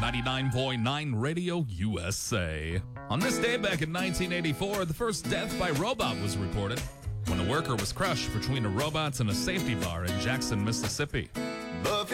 99.9 Radio USA. On this day back in 1984, the first death by robot was reported when a worker was crushed between a robot and a safety bar in Jackson, Mississippi. Buffy